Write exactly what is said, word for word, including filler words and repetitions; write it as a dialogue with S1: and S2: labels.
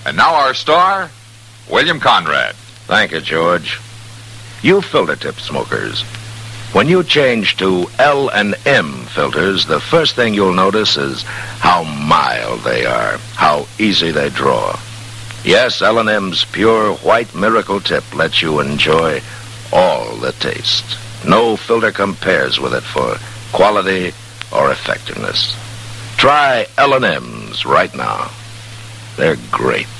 S1: And now our star, William Conrad.
S2: Thank you, George. You filter tip smokers, when you change to L and M filters, the first thing you'll notice is how mild they are, how easy they draw. Yes, L and M's pure white miracle tip lets you enjoy all the taste. No filter compares with it for quality or effectiveness. Try L and M's right now. They're great.